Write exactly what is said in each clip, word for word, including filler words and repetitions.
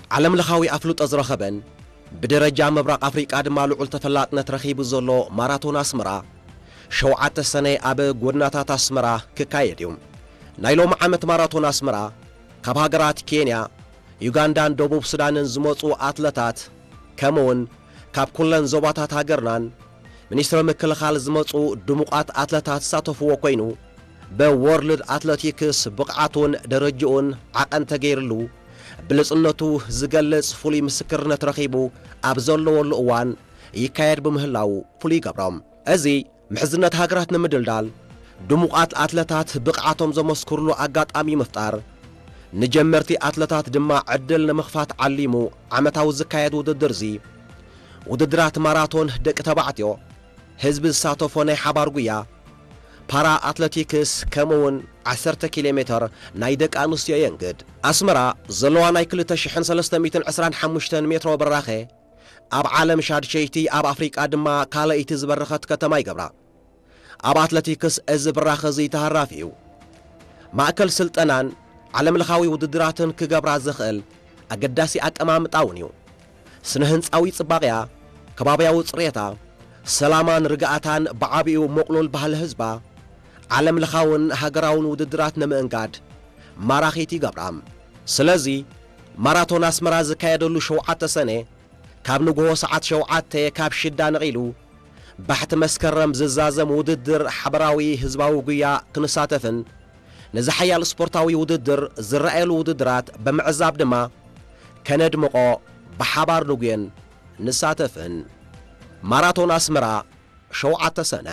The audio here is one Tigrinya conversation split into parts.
ዓለም ለኻዊ ኣፍሉጥ ዝረኸበን ብደረጃ ምብራቕ ኣፍሪቃ ድማ ልዑል ተፈላጥነት ረኺቡ ዘሎ ማራቶን ኣስመራ ሸውዓተ ሰነ ኣብ ጎድናታት ኣስመራ ክካየድ እዩ ናይ ሎሚ ዓመት ማራቶን ኣስመራ ካብ ሃገራት ኬንያ ዩጋንዳን ደቡብ ሱዳንን ዝመጹ ኣትለታት ከምውን ካብ ኩለን ዞባታት ሃገርናን ሚኒስትሪ ምክልኻል ዝመጹ ድሙቓት ኣትለታት ዝሳተፍዎ ኮይኑ በወርልድ ኣትሌቲክስ ብቕዓቱን ደረጃኡን ዓቐን ተገይርሉ ብልጽነቱ ዝገልጽ ፍሉይ ምስክርነት ረኺቡ ኣብ ዘለወሉ እዋን ይካየድ ብምህላው ፍሉይ ገብሮም እዚ ምሕዝነት ሃገራት ንምድልዳል ድሙቓት ኣትለታት ብቕዓቶም ዘመስክርሉ ኣጋጣሚ ምፍጣር ንጀመርቲ ኣትለታት ድማ ዕድል ንምኽፋት ዓሊሙ ዓመታዊ ዝካየድ ውድድር እዚ ውድድራት ማራቶን ደቂ ተባዕትዮ ህዝቢ ዝሳተፎ ናይ ሓባር ጉያ ፓራ ኣትሌቲክስ ከምውን عشرة كيلومتر ናይ ደቂ ኣንስትዮ የንግድ ኣስመራ ዘለዋ ናይ ክልተ ሽሕን ሰለስተ ሚእትን ዕስራን ሓሙሽተን ሜትሮ በራኸ ኣብ ዓለም ሻድሸይቲ ኣብ ኣፍሪቃ ድማ ካልአይቲ ዝበረኸት ከተማ ይገብራ ኣብ ኣትሌቲክስ እዚ ብራኸ እዚ ተሃራፊ እዩ ማእከል ስልጠናን ዓለም ለኻዊ ውድድራትን ክገብራ ዝኽእል ኣገዳሲ ኣቀማምጣውን እዩ ስነ ህንፃዊ ጽባቕያ ከባብያዊ ጽሬታ ሰላማን ርግኣታን ብዓቢኡ መቕሉል ባህሊ ህዝባ ዓለም ለኻውን ሃገራውን ውድድራት ንምእንጋድ ማራኺት ይገብራም ስለዚ ማራቶን ኣስመራ ዝካየደሉ ሸውዓተ ሰነ ካብ ንግሆ ሰዓት ሸውዓተ ካብ ሽዳ ነቒሉ ባሕቲ መስከረም ዝዛዘም ውድድር ሓበራዊ ህዝባዊ ጉያ ክንሳተፍን ንዝሓያል ስፖርታዊ ውድድር ዝረኣየሉ ውድድራት ብምዕዛብ ድማ ከነድምቆ ብሓባር ንጉየን ንሳተፍን ማራቶን ኣስመራ ሸውዓተ ሰነ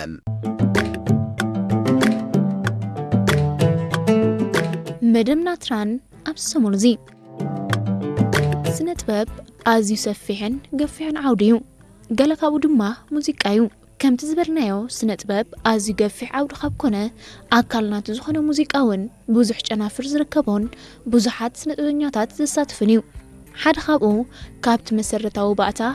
መደምና ትራን ኣብ ሰሙልዚ ስነ ጥበብ ኣዝዩ ሰፊሕን ገፊሕን ዓውዲ እዩ ገለ ካብኡ ድማ ሙዚቃ እዩ ከምቲ ዝበልናዮ ስነ ጥበብ ኣዝዩ ገፊሕ ዓውዲ ካብ ኮነ ኣካልናቱ ዝኾነ ሙዚቃ እውን ብዙሕ ጨናፍር ዝርከቦን ብዙሓት ስነ ጥበበኛታት ዝሳተፍን እዩ ሓደ ካብኡ ካብቲ መሰረታዊ ባእታ